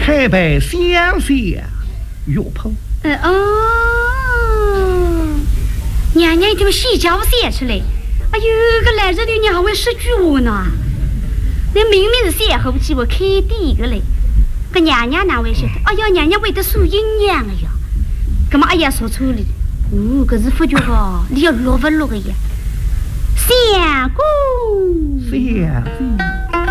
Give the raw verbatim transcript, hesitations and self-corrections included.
开杯相相约炮。 呃哦，娘娘一听洗脚写出来，哎呦，个来这的娘为是句话呢。那明明是写后期我开第一个嘞，个娘娘哪位说的？哎呀，娘娘为的属阴阳了呀，干嘛哎呀说错了？哦，可是夫君哈，你要落不落个呀？相公， 相公。